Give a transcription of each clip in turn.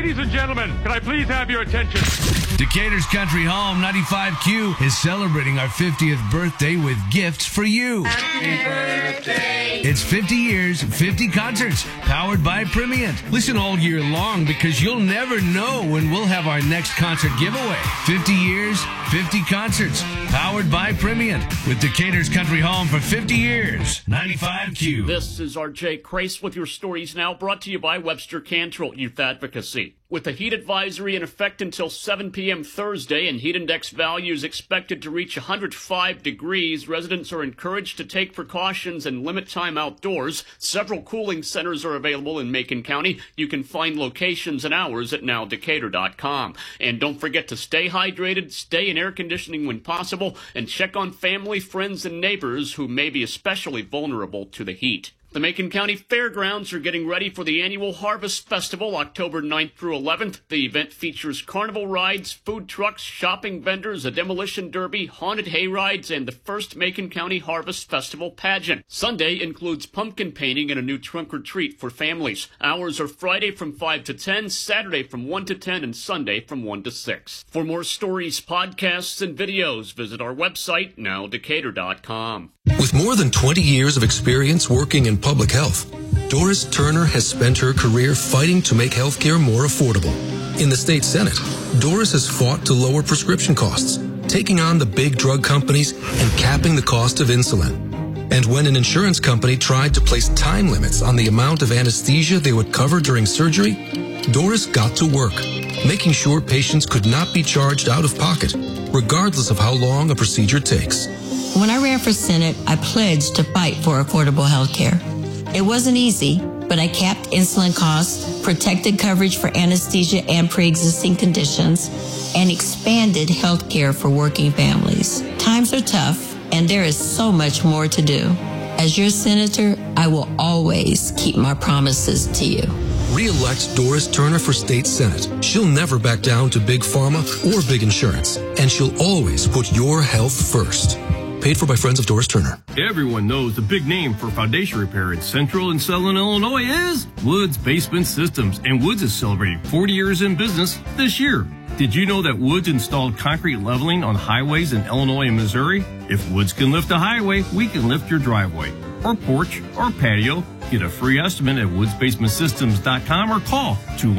Ladies and gentlemen, can I please have your attention? Decatur's Country Home 95Q is celebrating our 50th birthday with gifts for you. Happy birthday. It's 50 years, 50 concerts, powered by Primient. Listen all year long because you'll never know when we'll have our next concert giveaway. 50 years, 50 concerts, powered by Primient. With Decatur's Country Home for 50 years. 95Q. This is R.J. Crace with your stories now, brought to you by Webster Cantrell Youth Advocacy. With the heat advisory in effect until 7 p.m. Thursday and heat index values expected to reach 105 degrees, residents are encouraged to take precautions and limit time outdoors. Several cooling centers are available in Macon County. You can find locations and hours at nowdecatur.com. And don't forget to stay hydrated, stay in air conditioning when possible, and check on family, friends, and neighbors who may be especially vulnerable to the heat. The Macon County Fairgrounds are getting ready for the annual Harvest Festival, October 9th through 11th. The event features carnival rides, food trucks, shopping vendors, a demolition derby, haunted hay rides, and the first Macon County Harvest Festival pageant. Sunday includes pumpkin painting and a new trunk or treat for families. Hours are Friday from 5 to 10, Saturday from 1 to 10, and Sunday from 1 to 6. For more stories, podcasts, and videos, visit our website, nowdecatur.com. With more than 20 years of experience working in public health, Doris Turner has spent her career fighting to make healthcare more affordable. In the state Senate, Doris has fought to lower prescription costs, taking on the big drug companies and capping the cost of insulin. And when an insurance company tried to place time limits on the amount of anesthesia they would cover during surgery, Doris got to work, making sure patients could not be charged out of pocket, regardless of how long a procedure takes. When I ran for Senate, I pledged to fight for affordable health care. It wasn't easy, but I capped insulin costs, protected coverage for anesthesia and pre-existing conditions, and expanded health care for working families. Times are tough, and there is so much more to do. As your senator, I will always keep my promises to you. Re-elect Doris Turner for state Senate. She'll never back down to big pharma or big insurance, and she'll always put your health first. Paid for by Friends of Doris Turner. Everyone knows the big name for foundation repair in Central and Southern Illinois is Woods Basement Systems, and Woods is celebrating 40 years in business this year. Did you know that Woods installed concrete leveling on highways in Illinois and Missouri? If Woods can lift a highway, we can lift your driveway, or porch, or patio. Get a free estimate at woodsbasementsystems.com or call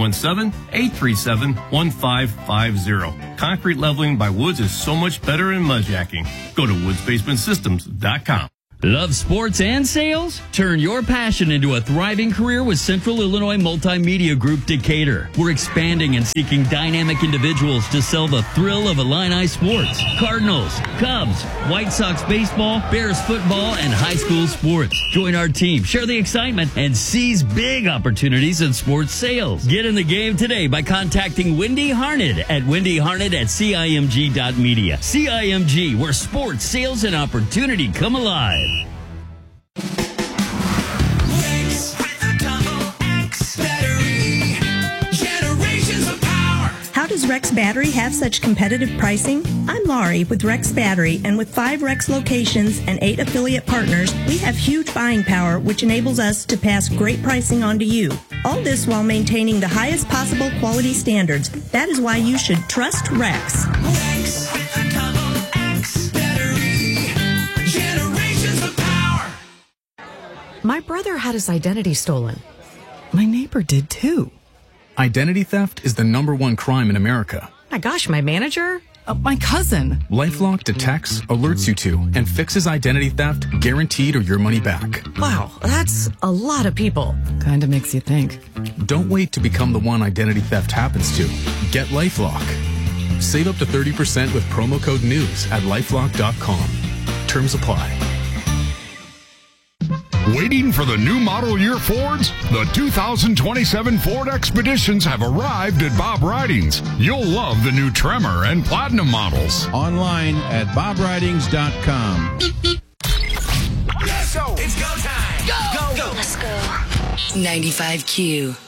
217-837-1550. Concrete leveling by Woods is so much better than mudjacking. Go to woodsbasementsystems.com. Love sports and sales? Turn your passion into a thriving career with Central Illinois Multimedia Group Decatur. We're expanding and seeking dynamic individuals to sell the thrill of Illini sports. Cardinals, Cubs, White Sox baseball, Bears football, and high school sports. Join our team, share the excitement, and seize big opportunities in sports sales. Get in the game today by contacting Wendy Harned at wendyharned@cimg.media. CIMG, where sports, sales, and opportunity come alive. How does Rex Battery have such competitive pricing? I'm Laurie with Rex Battery, and with 5 Rex locations and 8 affiliate partners, we have huge buying power, which enables us to pass great pricing on to you. All this while maintaining the highest possible quality standards. That is why you should trust Rex. Rex with a double X battery. Generations of power. My brother had his identity stolen. My neighbor did too. Identity theft is the #1 crime in America. My gosh, my manager? My cousin. LifeLock detects, alerts you to, and fixes identity theft, guaranteed or your money back. Wow, that's a lot of people. Kinda makes you think. Don't wait to become the one identity theft happens to. Get LifeLock. Save up to 30% with promo code NEWS at lifelock.com. Terms apply. Waiting for the new model year Fords? The 2027 Ford Expeditions have arrived at Bob Ridings. You'll love the new Tremor and Platinum models. Online at bobridings.com. Let's go. It's go time. Go. Let's go. 95Q.